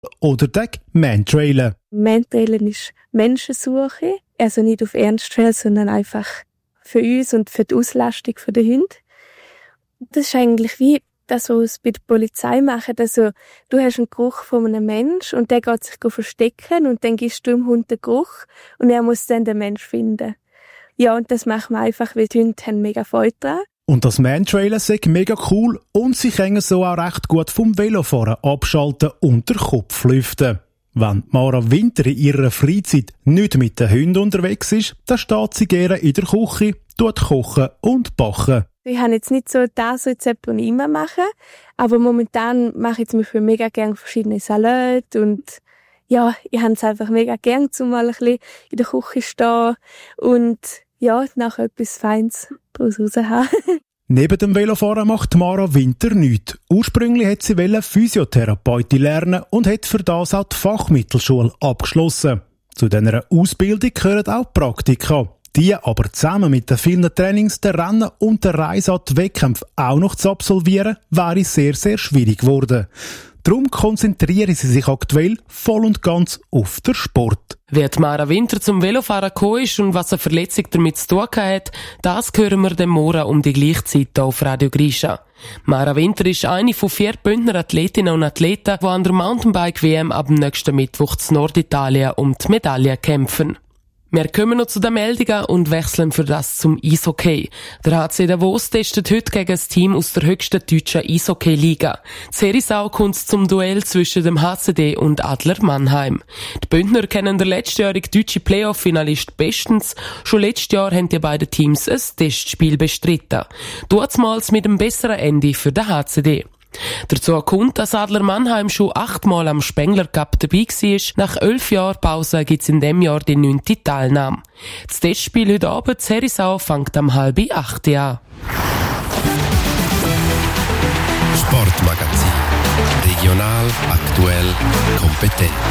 oder den Mantrailen. Mantrailen ist Menschensuche, also nicht auf Ernstfälle, sondern einfach für uns und für die Auslastung der Hunde. Das ist eigentlich wie das, was wir bei der Polizei machen. Also, du hast einen Geruch von einem Menschen und der geht sich verstecken und dann gibst du dem Hund den Geruch und er muss dann den Menschen finden. Ja, und das machen wir einfach, weil die Hunde haben mega Freude daran. Und das Mantrailen ist mega cool und sie können so auch recht gut vom Velofahren abschalten und den Kopf lüften. Wenn Mara Winter in ihrer Freizeit nicht mit den Hunden unterwegs ist, dann steht sie gerne in der Küche, tut kochen und backen. Ich habe jetzt nicht so das Rezept, das ich immer mache, aber momentan mache ich zum Beispiel mega gerne verschiedene Salate und ja, ich habe es einfach mega gerne, um mal ein bisschen in der Küche stehen und ja, nachher etwas Feines daraus raushaben. Neben dem Velofahren macht Mara Winter nichts. Ursprünglich wollte sie Physiotherapeutin lernen und hat für das auch die Fachmittelschule abgeschlossen. Zu dieser Ausbildung gehören auch Praktika. Die aber zusammen mit den vielen Trainings, den Rennen und der Reise an die Wettkämpfe auch noch zu absolvieren, wäre sehr, sehr schwierig geworden. Darum konzentrieren sie sich aktuell voll und ganz auf den Sport. Wie Mara Winter zum Velofahren gekommen ist und was eine Verletzung damit zu tun hat, das hören wir dem Morgen um die gleiche Zeit hier auf Radio Grisha. Mara Winter ist eine von 4 Bündner Athletinnen und Athleten, die an der Mountainbike-WM ab dem nächsten Mittwoch in Norditalien um die Medaille kämpfen. Wir kommen noch zu den Meldungen und wechseln für das zum Eishockey. Der HC Davos testet heute gegen ein Team aus der höchsten deutschen Eishockey-Liga. Serisau kommt zum Duell zwischen dem HCD und Adler Mannheim. Die Bündner kennen der letztjährige deutsche Playoff-Finalist bestens. Schon letztes Jahr haben die beiden Teams ein Testspiel bestritten. Dortmals mit einem besseren Ende für den HCD. Dazu kommt, dass Adler Mannheim schon 8-mal am Spengler Cup dabei war. Nach 11 Jahren Pause gibt es in diesem Jahr die 9. Teilnahme. Das Testspiel heute Abend in Serisau fängt um 7:30 an. Sportmagazin. Regional, aktuell, kompetent.